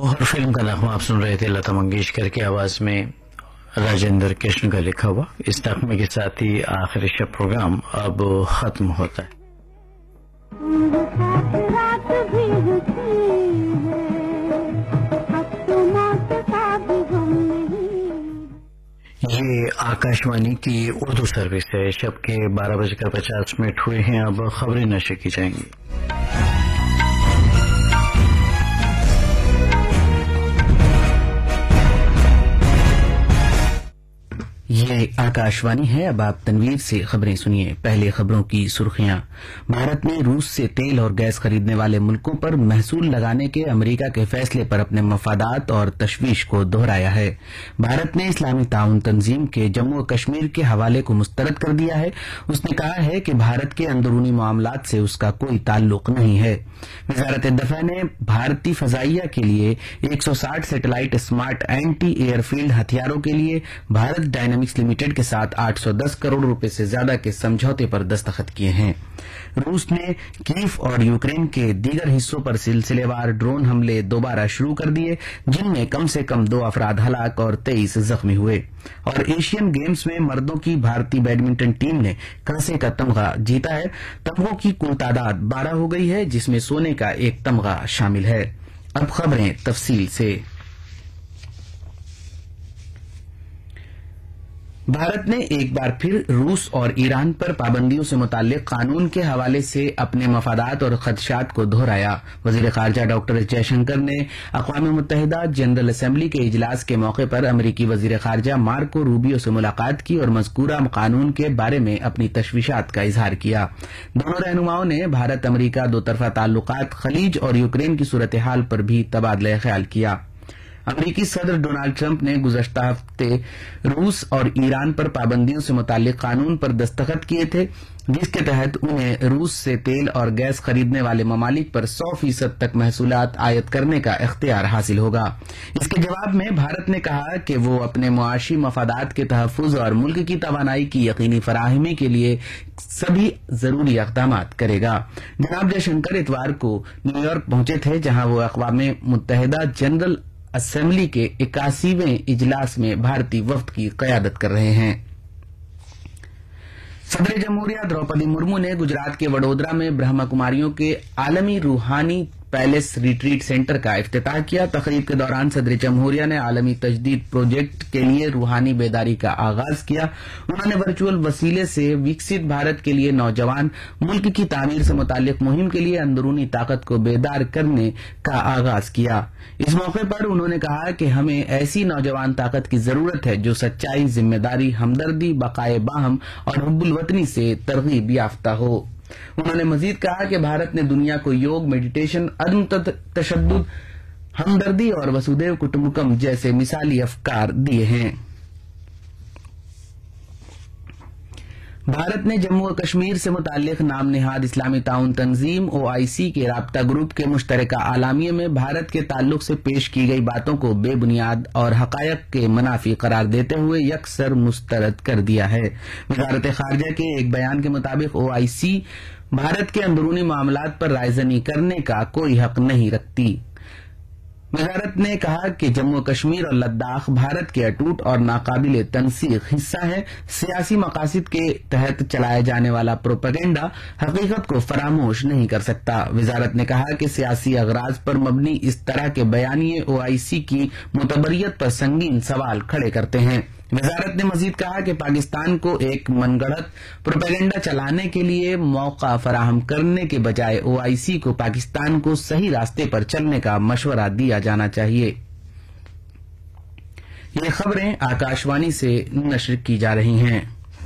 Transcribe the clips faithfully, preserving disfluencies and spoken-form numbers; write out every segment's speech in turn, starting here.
اور فلم کا نغمہ آپ سن رہے تھے لتا منگیشکر کی آواز میں راجندر کرشن کا لکھا ہوا. اس نغمے کے ساتھ ہی آخری شب پروگرام اب ختم ہوتا ہے. یہ آکاشوانی کی اردو سروس ہے. شب کے بارہ بج کر پچاس منٹ ہوئے ہیں. اب خبریں نشر کی جائیں گی. یہ آکاشوانی ہے. اب آپ تنویر سے خبریں سنیے. پہلے خبروں کی سرخیاں. بھارت نے روس سے تیل اور گیس خریدنے والے ملکوں پر محصول لگانے کے امریکہ کے فیصلے پر اپنے مفادات اور تشویش کو دہرایا ہے. بھارت نے اسلامی تعاون تنظیم کے جموں و کشمیر کے حوالے کو مسترد کر دیا ہے. اس نے کہا ہے کہ بھارت کے اندرونی معاملات سے اس کا کوئی تعلق نہیں ہے. وزارت دفاع نے بھارتی فضائیہ کے لیے ایک سو ساٹھ satellite smart anti year field ہتھیاروں کے لیے بھارت ڈائنامکس لمیٹڈ کے ساتھ آٹھ سو دس کروڑ روپے سے زیادہ کے سمجھوتے پر دستخط کیے ہیں. روس نے کیف اور یوکرین کے دیگر حصوں پر سلسلے وار ڈرون حملے دوبارہ شروع کر دیے جن میں کم سے کم دو افراد ہلاک اور تیئیس زخمی ہوئے. اور ایشین گیمز میں مردوں کی بھارتی بیڈمنٹن ٹیم نے کانسے کا تمغہ جیتا ہے. تمغوں کی کل تعداد بارہ ہو گئی ہے جس میں سونے کا ایک تمغہ شامل ہے. اب خبریں تفصیل سے. بھارت نے ایک بار پھر روس اور ایران پر پابندیوں سے متعلق قانون کے حوالے سے اپنے مفادات اور خدشات کو دہرایا. وزیر خارجہ ڈاکٹر جے شنکر نے اقوام متحدہ جنرل اسمبلی کے اجلاس کے موقع پر امریکی وزیر خارجہ مارکو روبیو سے ملاقات کی اور مذکورہ قانون کے بارے میں اپنی تشویشات کا اظہار کیا. دونوں رہنماؤں نے بھارت امریکہ دو طرفہ تعلقات، خلیج اور یوکرین کی صورتحال پر بھی تبادلہ خیال کیا. امریکی صدر ڈونالڈ ٹرمپ نے گزشتہ ہفتے روس اور ایران پر پابندیوں سے متعلق قانون پر دستخط کیے تھے جس کے تحت انہیں روس سے تیل اور گیس خریدنے والے ممالک پر سو فیصد تک محصولات عائد کرنے کا اختیار حاصل ہوگا. اس کے جواب میں بھارت نے کہا کہ وہ اپنے معاشی مفادات کے تحفظ اور ملک کی توانائی کی یقینی فراہمی کے لیے سبھی ضروری اقدامات کرے گا. جناب جے شنکر اتوار کو نیو یارک پہنچے تھے جہاں وہ اقوام متحدہ جنرل اسمبلی کے اکاسیویں اجلاس میں بھارتی وفد کی قیادت کر رہے ہیں. صدر جمہوریہ دروپدی مرمو نے گجرات کے وڈودرا میں برہما کماریوں کے عالمی روحانی پیلس ریٹریٹ سینٹر کا افتتاح کیا. تقریب کے دوران صدر جمہوریہ نے عالمی تجدید پروجیکٹ کے لیے روحانی بیداری کا آغاز کیا. انہوں نے ورچوئل وسیلے سے وکست بھارت کے لیے نوجوان ملک کی تعمیر سے متعلق مہم کے لیے اندرونی طاقت کو بیدار کرنے کا آغاز کیا. اس موقع پر انہوں نے کہا کہ ہمیں ایسی نوجوان طاقت کی ضرورت ہے جو سچائی، ذمہ داری، ہمدردی، بقائے باہم اور حب الوطنی سے ترغیب یافتہ ہو. انہوں نے مزید کہا کہ بھارت نے دنیا کو یوگ، میڈیٹیشن، عدم تشدد، ہمدردی اور وسودھیو کٹمبکم جیسے مثالی افکار دیے ہیں. بھارت نے جموں و کشمیر سے متعلق نام نہاد اسلامی تعاون تنظیم او آئی سی کے رابطہ گروپ کے مشترکہ اعلامیے میں بھارت کے تعلق سے پیش کی گئی باتوں کو بے بنیاد اور حقائق کے منافی قرار دیتے ہوئے یکسر مسترد کر دیا ہے. وزارت خارجہ کے ایک بیان کے مطابق او آئی سی بھارت کے اندرونی معاملات پر رائے زنی کرنے کا کوئی حق نہیں رکھتی. وزارت نے کہا کہ جموں و کشمیر اور لداخ بھارت کے اٹوٹ اور ناقابل تنسیق حصہ ہے. سیاسی مقاصد کے تحت چلایا جانے والا پروپیگنڈا حقیقت کو فراموش نہیں کر سکتا. وزارت نے کہا کہ سیاسی اغراض پر مبنی اس طرح کے بیانیے او آئی سی کی معتبریت پر سنگین سوال کھڑے کرتے ہیں. وزارت نے مزید کہا کہ پاکستان کو ایک من گڑھت پروپیگنڈا چلانے کے لیے موقع فراہم کرنے کے بجائے او آئی سی کو پاکستان کو صحیح راستے پر چلنے کا مشورہ دیا جانا چاہیے. یہ خبریں آکاشوانی سے نشر کی جا رہی ہیں.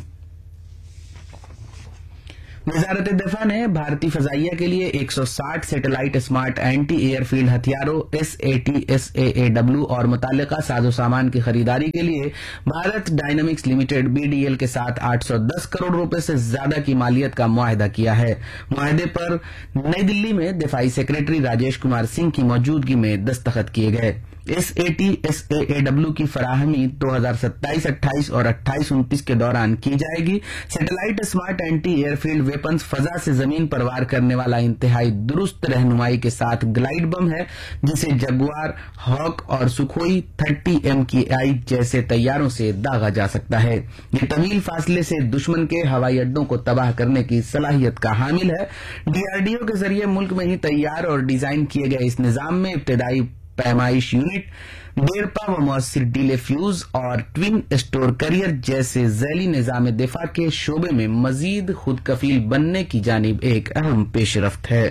وزارت دفاع نے بھارتی فضائیہ کے لیے ایک سو ساٹھ satellite smart anti year field ہتھیاروں S A T S A a W اور متعلقہ ساز و سامان کی خریداری کے لیے Bharat dynamics limited B D L کے ساتھ آٹھ سو دس کروڑ روپے سے زیادہ کی مالیت کا معاہدہ کیا ہے. معاہدے پر نئی دلی میں دفاعی سیکرٹری راجیش کمار سنگھ کی موجودگی میں دستخط کیے گئے. S A T S A A W की फराहमी दो हजार सत्ताईस अट्ठाईस और अट्ठाईस उनतीस के दौरान की जाएगी। Satellite smart anti airfield weapons फजा से जमीन पर वार करने वाला इंतहाई दुरुस्त रहनुमाई के साथ ग्लाइड बम है, जिसे जगुआर, हॉक और सुखोई थर्टी एम की आई जैसे तैयारों से दागा जा सकता है। ये तवील फासले से दुश्मन के हवाई अड्डों को तबाह करने की सलाहियत का हामिल है। डीआरडीओ के जरिए मुल्क में ही तैयार और डिजाइन किए गए इस निजाम में इब्तदाई पैमाइश यूनिट, देरपा व मौसर डीले फ्यूज और ट्विन स्टोर करियर जैसे जैली निजाम दिफा के शोबे में मजीद खुद कफील बनने की जानिब एक अहम पेशरफ्त है।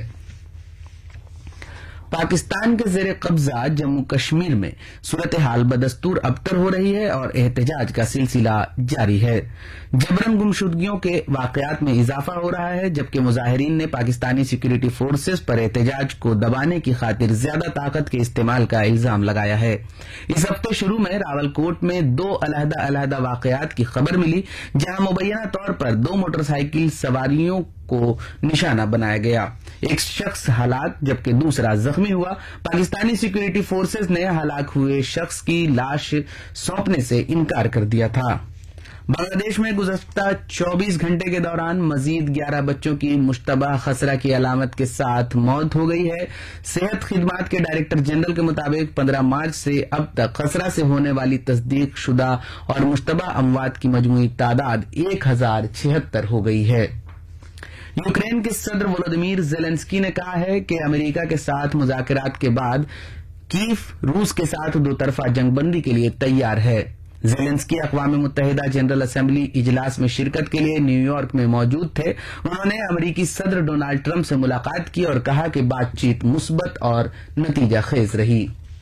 पाकिस्तान के जेर कब्जा जम्मू कश्मीर में सूरत हाल बदस्तूर अबतर हो रही है और एहतजाज का सिलसिला जारी है। जबरन गुमशुदगियों के वाकयात में इजाफा हो रहा है, जबकि मुजाहिरीन ने पाकिस्तानी सिक्योरिटी फोर्सेस पर एहतजाज को दबाने की खातिर ज्यादा ताकत के इस्तेमाल का इल्जाम लगाया है। इस हफ्ते शुरू में रावलकोट में दो अलहदा अलहदा वाकयात की खबर मिली, जहां मुबैना तौर पर दो मोटरसाइकिल सवारियों को निशाना बनाया गया। एक शख्स हलाक जबकि दूसरा जख्मी हुआ। पाकिस्तानी सिक्योरिटी फोर्सेस ने हलाक हुए शख्स की लाश सौंपने से इनकार कर दिया था। बांग्लादेश में गुज़श्ता चौबीस घंटे के दौरान मजीद ग्यारह बच्चों की मुश्तबा खसरा की अलामत के साथ मौत हो गई है। सेहत खिदमात के डायरेक्टर जनरल के मुताबिक पंद्रह मार्च से अब तक खसरा से होने वाली तस्दीक शुदा और मुश्तबा अमवात की मजमूई तादाद एक हजार छिहत्तर हो गई है। यूक्रेन के सदर वोलोदिमीर ज़ेलेंस्की ने कहा है कि अमेरिका के साथ मुज़ाकरात के बाद कीव रूस के साथ दो तरफा जंगबंदी के लिए तैयार है। ज़ेलेंस्की अक़वाम मुत्तहिदा जनरल असेंबली इजलास में शिरकत के लिए न्यूयॉर्क में मौजूद थे। उन्होंने अमेरिकी सदर डोनाल्ड ट्रंप से मुलाकात की और कहा कि बातचीत मुस्बत और नतीजा खेज रही।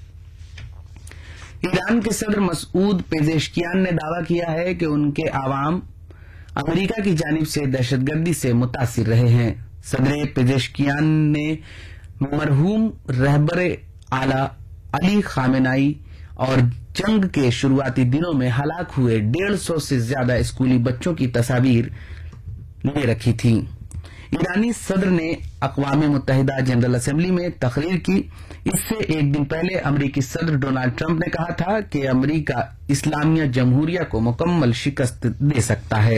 ईरान के सदर मसूद पेजेशकियान ने दावा किया है कि उनके आवाम अमेरिका की जानिब से दहशतगर्दी से मुतासिर रहे हैं। सदर पेजेशकियान ने मरहूम रहबर आला अली खामेनाई और जंग के शुरुआती दिनों में हलाक हुए डेढ़ सौ से ज्यादा स्कूली बच्चों की तस्वीर ले रखी थी। ईरानी सदर ने अक़वाम मुत्तहिदा जनरल असेंबली में तकरीर की। इससे एक दिन पहले अमरीकी सदर डोनाल्ड ट्रंप ने कहा था कि अमरीका इस्लामिया जमहूरिया को मुकम्मल शिकस्त दे सकता है।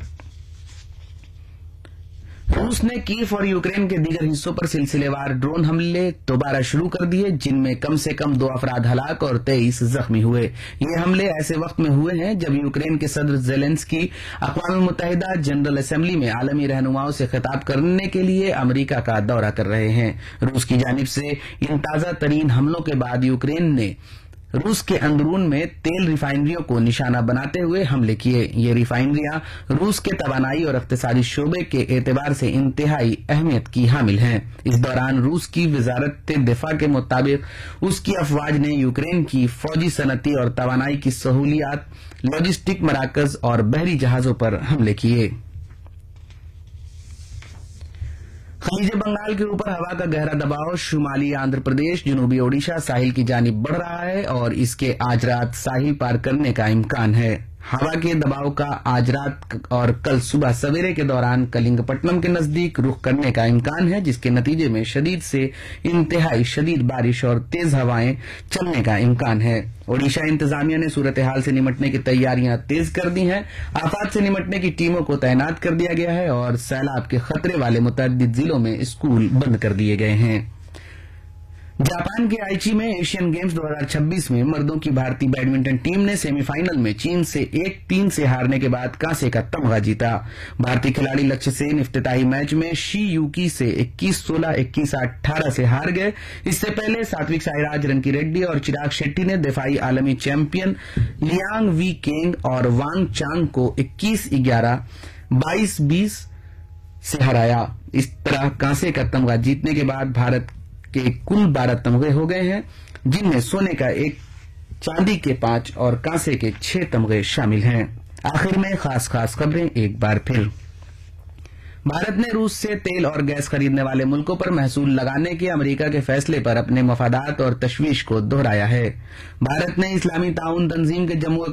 रूस ने कीव और यूक्रेन के दीगर हिस्सों पर सिलसिलेवार ड्रोन हमले दोबारा शुरू कर दिए, जिनमें कम से कम दो अफराद हलाक और तेईस जख्मी हुए। ये हमले ऐसे वक्त में हुए हैं जब यूक्रेन के सदर ज़ेलेंस्की अक़वाम मुत्तहिदा जनरल असेंबली में आलमी रहनुमाओं से खिताब करने के लिए अमरीका का दौरा कर रहे हैं। रूस की जानिब से इन ताजा तरीन हमलों के बाद यूक्रेन ने रूस के अंदरून में तेल रिफाइनरियों को निशाना बनाते हुए हमले किए। ये रिफाइनरियां रूस के तवानाई और इक़्तिसादी शोबे के एतबार से इंतहाई अहमियत की हामिल हैं। इस दौरान रूस की वजारत दिफा के मुताबिक उसकी अफवाज ने यूक्रेन की फौजी सनती और तवानाई की सहूलियात, लॉजिस्टिक मराकज और बहरी जहाजों पर हमले किए। खलीज बंगाल के ऊपर हवा का गहरा दबाव शुमाली आंध्र प्रदेश, जनूबी ओडिशा साहिल की जानिब बढ़ रहा है और इसके आज रात साहिल पार करने का इम्कान है। हवा के दबाव का आज रात और कल सुबह सवेरे के दौरान कलिंगपट्टनम के नजदीक रुख करने का इम्कान है, जिसके नतीजे में शदीद से इंतहाई शदीद बारिश और तेज हवाएं चलने का इम्कान है। ओडिशा इंतजामिया ने सूरत हाल से निमटने की तैयारियां तेज कर दी हैं। आफात से निमटने की टीमों को तैनात कर दिया गया है और सैलाब के खतरे वाले मुतअद्दिद जिलों में स्कूल बंद कर दिए गए हैं। जापान के आइची में एशियन गेम्स दो हजार छब्बीस में मर्दों की भारतीय बैडमिंटन टीम ने सेमीफाइनल में चीन से एक तीन से हारने के बाद कांसे का तमगा जीता। भारतीय खिलाड़ी लक्ष्य सेन इफ्तिताही मैच में शी यूकी से इक्कीस सोलह, इक्कीस अठारह से हार गए। इससे पहले सात्विक साईराज, रंकी रेड्डी और चिराग शेट्टी ने दिफाई आलमी चैंपियन लियांग वी केंग और वांग चांग को इक्कीस ग्यारह, बाईस बीस से हराया। इस तरह कांसे का तमगा जीतने के बाद भारत के कुल बारह तमगे हो गए हैं, जिनमें सोने का एक, चांदी के पांच और कांसे के छह तमगे शामिल हैं। आखिर में खास खास खबरें एक बार फिर। भारत ने रूस से तेल और गैस खरीदने वाले मुल्कों पर महसूल लगाने के अमेरिका के फैसले पर अपने मफादात और तशवीश को दोहराया है। भारत ने इस्लामी ताउन तंजीम के जम्मू